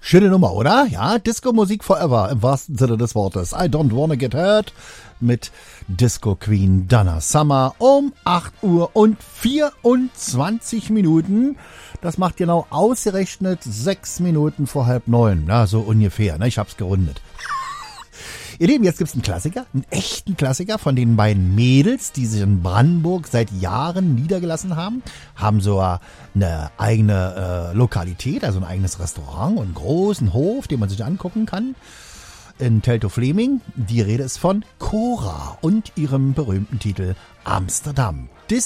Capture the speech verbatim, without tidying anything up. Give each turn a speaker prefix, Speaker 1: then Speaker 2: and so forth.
Speaker 1: Schöne Nummer, oder? Ja, Disco-Musik forever, im wahrsten Sinne des Wortes. I don't wanna get hurt mit Disco Queen Donna Summer um acht Uhr und vierundzwanzig Minuten. Das macht genau ausgerechnet sechs Minuten vor halb neun. Na, so ungefähr, ne? Ich hab's gerundet. Ihr Lieben, jetzt gibt's einen Klassiker, einen echten Klassiker von den beiden Mädels, die sich in Brandenburg seit Jahren niedergelassen haben. Haben so eine eigene äh, Lokalität, also ein eigenes Restaurant und einen großen Hof, den man sich angucken kann. In Teltow-Fleming. Die Rede ist von Cora und ihrem berühmten Titel Amsterdam.